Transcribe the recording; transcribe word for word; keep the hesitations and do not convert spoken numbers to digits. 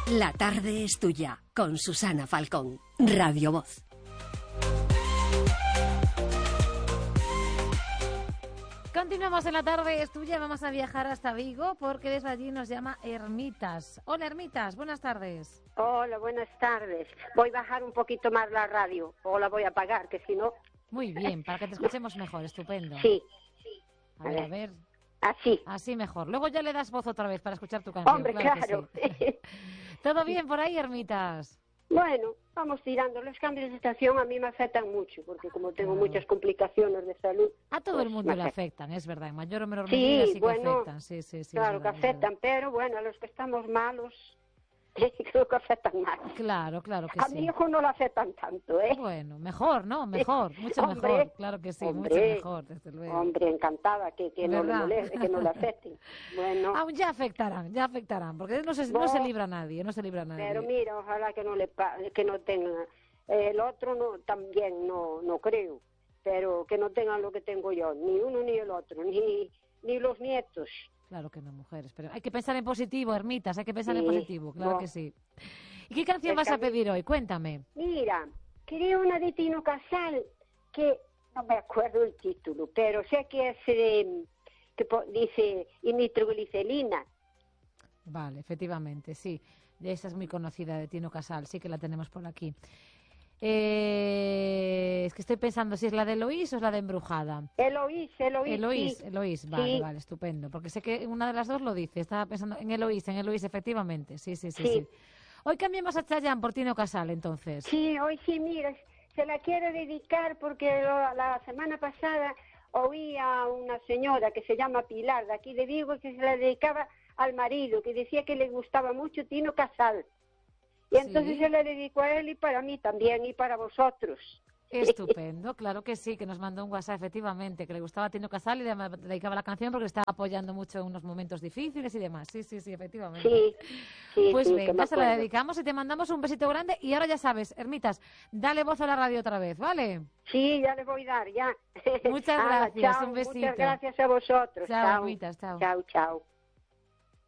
La tarde es tuya, con Susana Falcón, Radio Voz. Continuamos en La tarde es tuya, vamos a viajar hasta Vigo porque desde allí nos llama Hermitas. Hola Hermitas, buenas tardes. Hola, buenas tardes. Voy a bajar un poquito más la radio o la voy a apagar, que si no... Muy bien, para que te escuchemos mejor, estupendo. Sí. A ver, a ver. Así. Así mejor. Luego ya le das voz otra vez para escuchar tu canción. Hombre, claro. claro. Sí. ¿Todo bien por ahí, Hermitas? Bueno, vamos tirando. Los cambios de estación a mí me afectan mucho, porque como tengo Claro. muchas complicaciones de salud... A todo pues, el mundo me le afecta. afectan, es verdad. En mayor o menor Sí, medida sí que bueno, afectan. Sí, sí, sí. Claro es que verdad, es afectan, pero bueno, a los que estamos malos, creo que afectan más. verdad. Claro, claro que A sí. mi hijo no le afectan tanto, ¿eh? Bueno, mejor, ¿no? Mejor, mucho Hombre, mejor. Claro que sí, hombre, mucho mejor, desde luego. Hombre, encantada que, que, no, le ¿Verdad? moleste, que no le afecten. Bueno, Aún ya afectarán, ya afectarán, porque no se, no No. se libra nadie, no se libra nadie. pero mira, ojalá que no le pa- que no tenga. El otro no, también no, no creo, pero que no tengan lo que tengo yo, ni uno ni el otro, ni, ni los nietos. Claro que no, mujeres, pero hay que pensar en positivo, Hermitas, hay que pensar en Sí, positivo, claro no. que sí. ¿Y qué canción El vas a cami- pedir hoy? Cuéntame. Mira, quería una de Tino Casal que no me acuerdo el título, pero sé que es eh, que po- dice y nitroglicerina. Vale, efectivamente, sí. Esa es muy conocida de Tino Casal, sí que la tenemos por aquí. Eh, es que estoy pensando si es la de Eloís o es la de Embrujada. Eloís, Eloís, Eloís, sí. Eloís, vale, Sí. vale, estupendo. Porque sé que una de las dos lo dice. Estaba pensando en Eloís, en Eloís, efectivamente. Sí, sí, sí, sí. Sí. Hoy cambiamos a Chayanne por Tino Casal, entonces. Sí, hoy sí, mira, se la quiero dedicar porque lo- la semana pasada oí a una señora que se llama Pilar, de aquí de Vigo, que se la dedicaba al marido, que decía que le gustaba mucho Tino Casal. Y Sí. entonces se la dedicó a él y para mí también, y para vosotros. Estupendo, claro que sí, que nos mandó un WhatsApp, efectivamente, que le gustaba a Tino Casal y le dedicaba la canción porque le estaba apoyando mucho en unos momentos difíciles y demás. Sí, sí, sí, efectivamente. Sí, sí, Pues sí, que me venga, se la acuerdo. dedicamos y te mandamos un besito grande. Y ahora ya sabes, Hermitas, dale voz a la radio otra vez, ¿vale? Sí, ya le voy a dar, ya. Muchas Ah, gracias, chao, un besito. Muchas gracias a vosotros. Chao, Hermitas, chao. Chao, chao.